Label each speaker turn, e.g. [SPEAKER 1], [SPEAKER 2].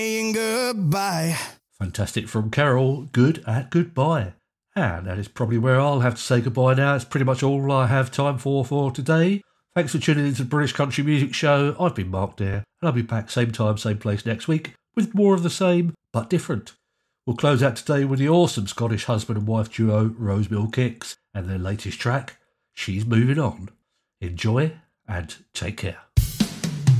[SPEAKER 1] saying goodbye.
[SPEAKER 2] Fantastic from Carol, Good at Goodbye. And that is probably where I'll have to say goodbye now. It's pretty much all I have time for today. Thanks for tuning into the British Country Music Show. I've been Mark Dare, and I'll be back same time, same place next week with more of the same, but different. We'll close out today with the awesome Scottish husband and wife duo Rosemill Kicks and their latest track, She's Moving On. Enjoy and take care.